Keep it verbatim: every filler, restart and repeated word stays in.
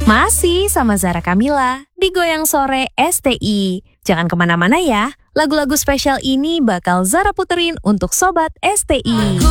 Masih sama Zara Kamila di Goyang Sore S T I. Jangan kemana-mana ya, lagu-lagu spesial ini bakal Zara puterin untuk Sobat S T I.